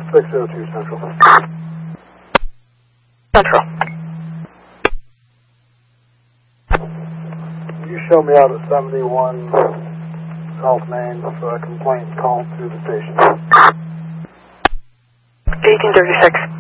602 Central. Central. You show me out at 71 South Main for a complaint call to the station. 1836.